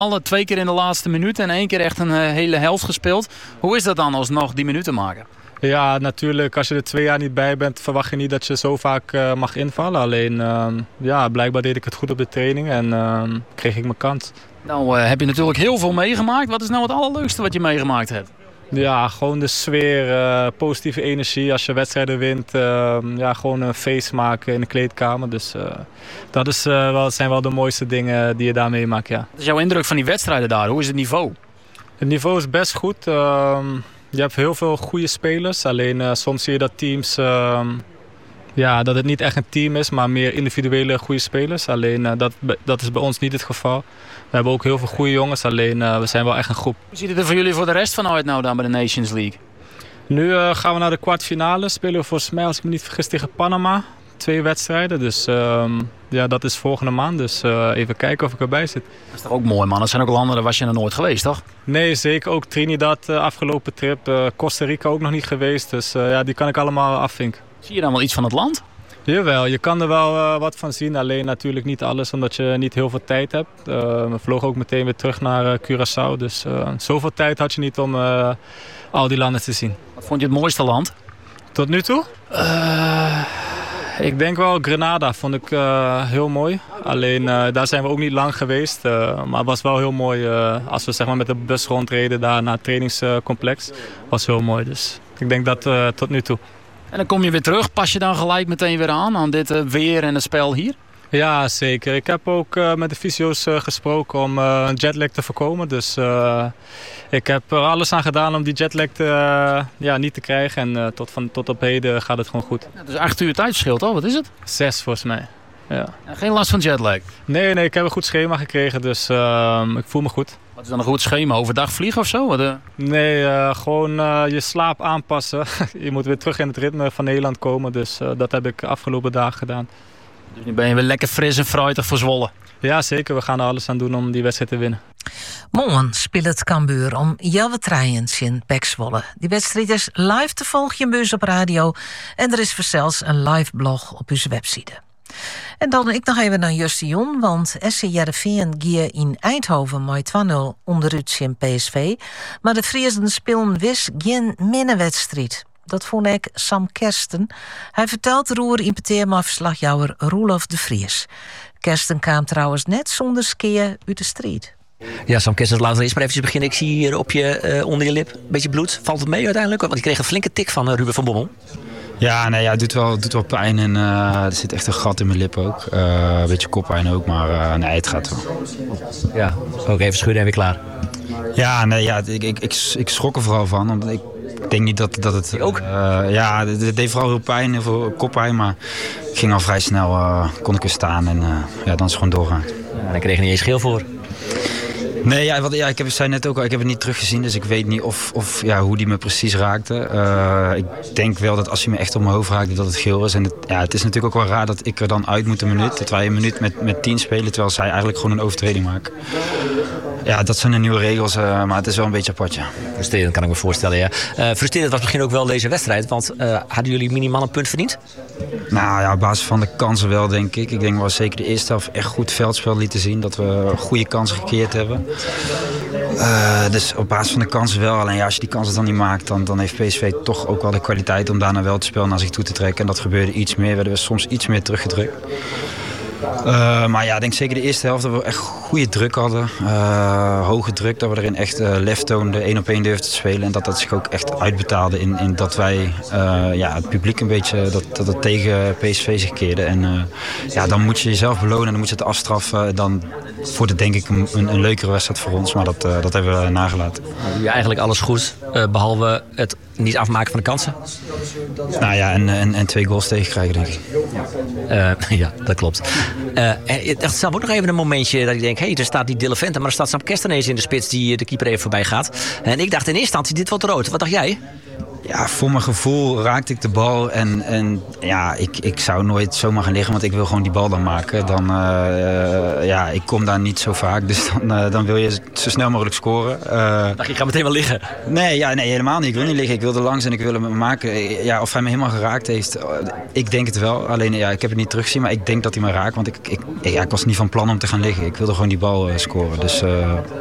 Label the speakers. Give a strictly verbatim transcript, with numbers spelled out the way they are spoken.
Speaker 1: Alle twee keer in de laatste minuut en één keer echt een uh, hele helft gespeeld. Hoe is dat dan alsnog die minuten maken?
Speaker 2: Ja, natuurlijk. Als je er twee jaar niet bij bent, verwacht je niet dat je zo vaak uh, mag invallen. Alleen, uh, ja, blijkbaar deed ik het goed op de training en uh, kreeg ik mijn kans.
Speaker 1: Nou uh, heb je natuurlijk heel veel meegemaakt. Wat is nou het allerleukste wat je meegemaakt hebt?
Speaker 2: Ja, gewoon de sfeer, uh, positieve energie. Als je wedstrijden wint, uh, ja, gewoon een feest maken in de kleedkamer. Dus uh, dat is, uh, wel, zijn wel de mooiste dingen die je daar meemaakt, ja.
Speaker 1: Wat is jouw indruk van die wedstrijden daar? Hoe is het niveau?
Speaker 2: Het niveau is best goed. Uh, je hebt heel veel goede spelers. Alleen uh, soms zie je dat teams... Uh, ja, dat het niet echt een team is, maar meer individuele goede spelers. Alleen uh, dat, dat is bij ons niet het geval. We hebben ook heel veel goede jongens, alleen uh, we zijn wel echt een groep.
Speaker 1: Hoe ziet het er voor jullie voor de rest van uit nou dan bij de Nations League?
Speaker 2: Nu uh, gaan we naar de kwartfinale. Spelen we volgens mij, als ik me niet vergis, tegen Panama. Twee wedstrijden, dus uh, ja, dat is volgende maand. Dus uh, even kijken of ik erbij zit.
Speaker 1: Dat is toch ook mooi, man? Dat zijn ook landen, daar was je nog nooit geweest, toch?
Speaker 2: Nee, zeker. Ook Trinidad, uh, afgelopen trip. Uh, Costa Rica ook nog niet geweest. Dus uh, ja, die kan ik allemaal afvinken.
Speaker 1: Zie je dan wel iets van het land?
Speaker 2: Jawel, je kan er wel uh, wat van zien. Alleen natuurlijk niet alles, omdat je niet heel veel tijd hebt. Uh, we vlogen ook meteen weer terug naar uh, Curaçao. Dus uh, zoveel tijd had je niet om uh, al die landen te zien.
Speaker 1: Wat vond je het mooiste land?
Speaker 2: Tot nu toe? Uh, ik denk wel Grenada vond ik uh, heel mooi. Alleen uh, daar zijn we ook niet lang geweest. Uh, maar het was wel heel mooi uh, als we zeg maar, met de bus rondreden daar naar het trainingscomplex. Was heel mooi, dus ik denk dat uh, tot nu toe.
Speaker 1: En dan kom je weer terug. Pas je dan gelijk meteen weer aan aan dit uh, weer en het spel hier?
Speaker 2: Ja, zeker. Ik heb ook uh, met de fysio's uh, gesproken om uh, een jetlag te voorkomen. Dus uh, ik heb er alles aan gedaan om die jetlag te, uh, ja, niet te krijgen. En uh, tot, van, tot op heden gaat het gewoon goed.
Speaker 1: Ja, dus acht uur tijdverschil toch? Wat is het?
Speaker 2: Zes volgens mij. Ja.
Speaker 1: En geen last van jetlag?
Speaker 2: Nee, nee, ik heb een goed schema gekregen, dus uh, ik voel me goed.
Speaker 1: Wat is dan een goed schema? Overdag vliegen of zo? Wat, uh...
Speaker 2: Nee, uh, gewoon uh, je slaap aanpassen. Je moet weer terug in het ritme van Nederland komen, dus uh, dat heb ik afgelopen dagen gedaan.
Speaker 1: Dus nu ben je weer lekker fris en fruitig voor Zwolle?
Speaker 2: Ja, zeker. We gaan er alles aan doen om die wedstrijd te winnen.
Speaker 3: Morgen speelt het Cambuur om Jelwe Trijens in Pek Zwolle. Die wedstrijd is live te volgen in Beurs op radio. En er is zelfs een live blog op onze website. En dan ik nog even naar Justion, want S C Heerenveen gie in Eindhoven met twee nul onderuit in P S V. Maar de Friesen spelen wis geen minnenwedstrijd. Dat vond ik Sam Kersten. Hij vertelt roer impeteerma verslagjouwer Roelof de Vries. Kersten kwam trouwens net zonder skeer uit de strijd.
Speaker 4: Ja, Sam Kersten, laten we eerst maar even beginnen. Ik zie hier op je, uh, onder je lip een beetje bloed. Valt het mee uiteindelijk? Want je kreeg een flinke tik van uh, Ruben van Bommel.
Speaker 5: Ja, nee, ja, het doet wel, het doet wel pijn en uh, er zit echt een gat in mijn lip ook. Uh, een beetje koppijn ook, maar uh, nee, het gaat wel.
Speaker 4: Ja, ook even schudden en weer klaar.
Speaker 5: Ja, nee, ja, ik, ik, ik, ik schrok er vooral van, omdat ik denk niet dat, dat het...
Speaker 4: Ik ook?
Speaker 5: Uh, ja, het, het deed vooral heel pijn, heel veel koppijn, maar ik ging al vrij snel, uh, kon ik weer staan en uh, ja, dan is het gewoon doorgaan.
Speaker 4: Ja, dan kreeg je niet eens geel voor.
Speaker 5: Nee, ja, wat, ja, ik heb, zei net ook al, ik heb het niet teruggezien, dus ik weet niet of, of, ja, hoe die me precies raakte. Uh, ik denk wel dat als hij me echt op mijn hoofd raakte, dat het geel is. En het, ja, het is natuurlijk ook wel raar dat ik er dan uit moet een minuut. Terwijl je een minuut met, met tien spelen, terwijl zij eigenlijk gewoon een overtreding maken. Ja, dat zijn de nieuwe regels, uh, maar het is wel een beetje apart, ja.
Speaker 4: Frustrerend kan ik me voorstellen, ja. Uh, frustrerend was misschien ook wel deze wedstrijd, want uh, hadden jullie minimaal een punt verdiend?
Speaker 5: Nou ja, op basis van de kansen wel, denk ik. Ik denk wel zeker de eerste helft echt goed veldspel lieten zien. Dat we goede kansen gecreëerd hebben. Uh, dus op basis van de kansen wel. Alleen ja, als je die kansen dan niet maakt, dan, dan heeft P S V toch ook wel de kwaliteit om daarna wel het spel naar zich toe te trekken. En dat gebeurde iets meer. Werden we soms iets meer teruggedrukt. Uh, maar ja, ik denk zeker de eerste helft dat we echt goede druk hadden. Uh, hoge druk, dat we erin echt uh, lef toonden, één op één durfden te spelen. En dat dat zich ook echt uitbetaalde in, in dat wij uh, ja, het publiek een beetje dat, dat het tegen P S V zich keerde. En uh, ja, dan moet je jezelf belonen en dan moet je het afstraffen. Dan wordt het denk ik een, een, een leukere wedstrijd voor ons. Maar dat, uh, dat hebben we nagelaten.
Speaker 4: Nu eigenlijk alles goed, uh, behalve het niet afmaken van de kansen?
Speaker 5: Nou ja, en, en, en twee goals tegenkrijgen, denk ik.
Speaker 4: Uh, ja, dat klopt. Uh, het is zelf ook nog even een momentje dat ik denk, hé, hey, er staat die Dille Vente, maar er staat Sam Kersten ineens in de spits die de keeper even voorbij gaat. En ik dacht in eerste instantie, dit wordt rood. Wat dacht jij?
Speaker 5: Ja, voor mijn gevoel raakte ik de bal en, en ja, ik, ik zou nooit zomaar gaan liggen, want ik wil gewoon die bal dan maken. Dan, uh, ja, ik kom daar niet zo vaak, dus dan, uh, dan wil je zo snel mogelijk scoren. Uh,
Speaker 4: Dacht je, ik ga meteen wel liggen?
Speaker 5: Nee, ja, nee, helemaal niet. Ik wil niet liggen, ik wil er langs en ik wil hem maken. Ja, of hij me helemaal geraakt heeft, ik denk het wel. Alleen, ja, ik heb het niet teruggezien, maar ik denk dat hij me raakt, want ik, ik, ja, ik was niet van plan om te gaan liggen. Ik wilde gewoon die bal uh, scoren, dus... Uh,